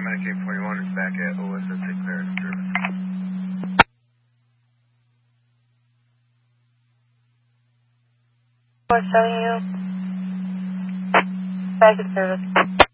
Paramedic 841 is back at OSS declared service. What's telling you? Back in service.